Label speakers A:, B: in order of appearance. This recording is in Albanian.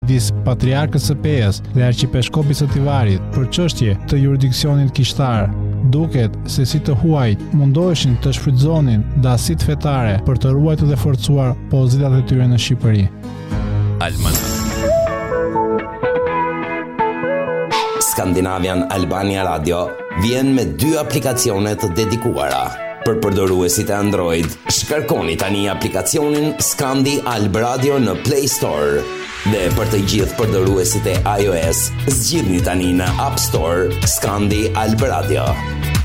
A: midis patriarkës së Pejas dhe arkiepishkopit së Tivarit për çështje të jurisdiksionit kiqtar. Duket se si të huajt mundoheshin të shfrytëzonin dasit fetare për të ruajtur dhe forcuar pozitat e tyre në Shqipëri.
B: Skandinavian Albania Radio vjen me 2 aplikacione të dedikuara. Për përdoruesit e Android, shkarkoni tani aplikacionin Skandi Alb Radio në Play Store. Dhe për të gjithë përdoruesit e iOS, zgjidhni tani në App Store Skandi Alb Radio.